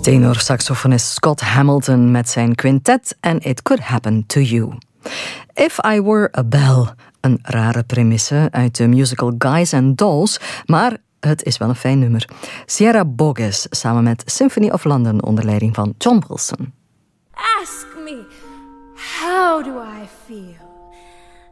Tenor-saxofonist Scott Hamilton met zijn quintet en It Could Happen to You. If I Were a Bell, een rare premisse uit de musical Guys and Dolls, maar het is wel een fijn nummer. Sierra Boggess samen met Symphony of London onder leiding van John Wilson. Ask me, how do I feel?